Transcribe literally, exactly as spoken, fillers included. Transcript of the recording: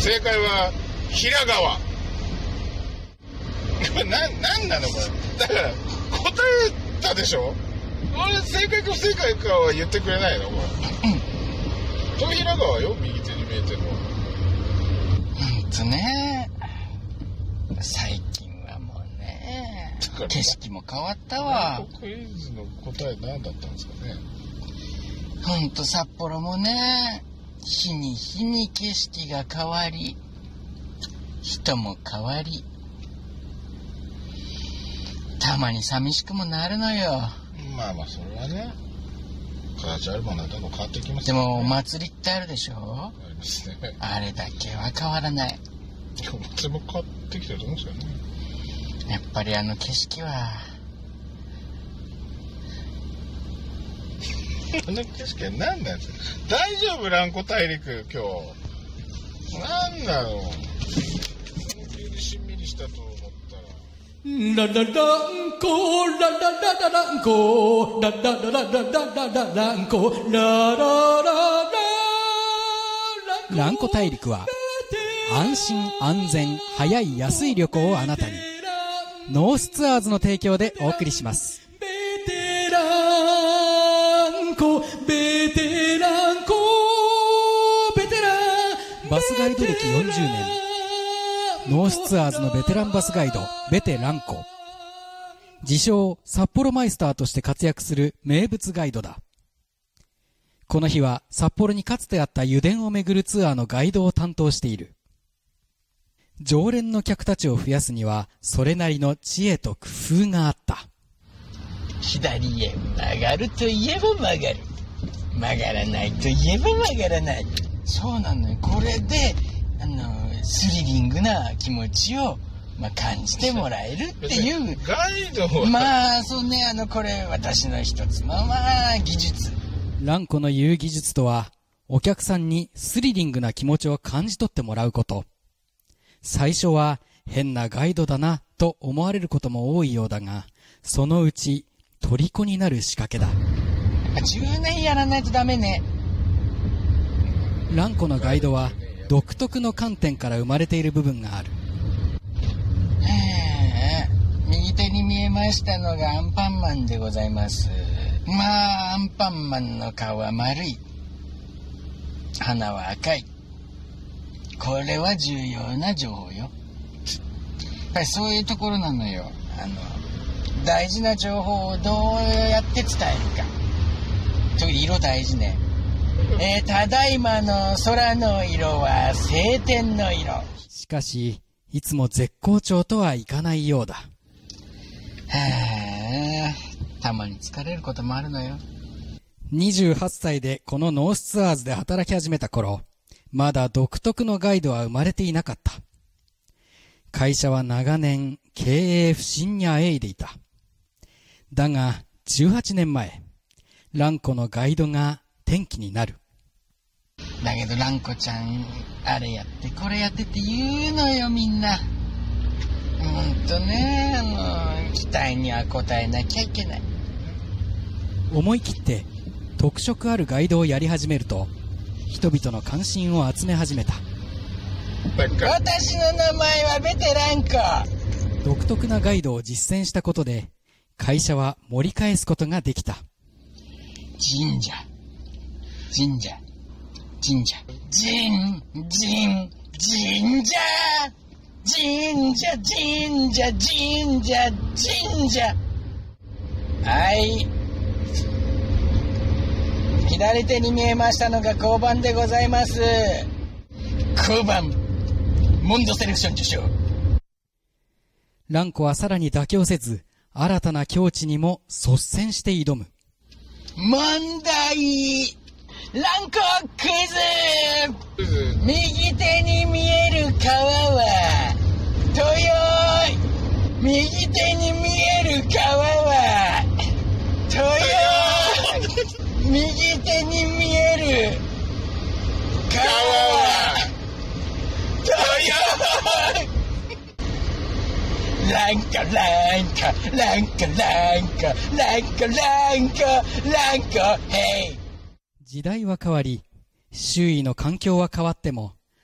正解は平川。な、なんなのこれ。だから答えたでしょ。俺正解か不正解かは言ってくれないのこれ。うん。平川よ、右手に見えてるの。 ほんとね。最近はもうね、景色も変わったわ。 クイズの答え何だったんですかね。 ほんと札幌もね、日に日に景色が変わり、人も変わり、たまに寂しくもなるのよ。 まあまあそれはね、形あるものはどんどん変わってきますよね。でもお祭りってあるでしょ。 ありますね。 あれだけは変わらない。 お祭りも変わってきてると思うんですよね。 やっぱりあの景色はあの景色は何なんですか。大丈夫蘭子大陸今日。何なの。急にしんみりしたと思ったら。 ララランコララララランコラララララララランコララララ蘭子大陸は安心安全早い安い旅行をあなたに。ノースツアーズの提供でお送りします。 ベテランコベテランコベテランバスガイド歴よんじゅうねん、ノースツアーズのベテランバスガイドベテランコ。自称札幌マイスターとして活躍する名物ガイドだ。この日は札幌にかつてあった油田を巡るツアーのガイドを担当している。常連の客たちを増やすにはそれなりの知恵と工夫があった。 左へ曲がるといえば曲がる、曲がらないといえば曲がらない。そうなのよ。これであのスリリングな気持ちを、まあ、感じてもらえるっていうガイドはまあそうね、あのこれ私の一つのまあ技術。 蘭子の言う技術とは、お客さんにスリリングな気持ちを感じ取ってもらうこと。最初は変なガイドだなと思われることも多いようだが、そのうち虜になる仕掛けだ。 じゅうねんやらないとダメね。 蘭子のガイドは独特の観点から生まれている部分がある。 えー、右手に見えましたのがアンパンマンでございます。まあアンパンマンの顔は丸い、鼻は赤い。これは重要な情報よ。やっぱりそういうところなのよ。あの大事な情報をどうやって伝えるか。特に色大事ね。えー、ただいまの空の色は晴天の色。 しかしいつも絶好調とはいかないようだ。 へー、たまに疲れることもあるのよ。 にじゅうはっさいでこのノースツアーズで働き始めた頃、まだ独特のガイドは生まれていなかった。会社は長年経営不振にあえいでいた。だがじゅうはちねんまえ、蘭子のガイドが転機になる。 だけど蘭子ちゃん、あれやってこれやってって言うのよみんな。ほんとね、あの期待には応えなきゃいけない。 思い切って特色あるガイドをやり始めると、人々の関心を集め始めた。 私の名前はベテランコ。 独特なガイドを実践したことで、会社は盛り返すことができた。 神社神社神社神神神社神社神社神社神社。はい、左手に見えましたのが交番でございます。交番モンドセレクション受賞。 蘭子はさらに妥協せず、新たな境地にも率先して挑む。 問題ランコクイズ。右手に見える川は豊い。右手に見える川は豊い。右手に見える川は豊い。ランカランカランカランカランカランカランカヘイ。 時代は変わり、周囲の環境は変わっても、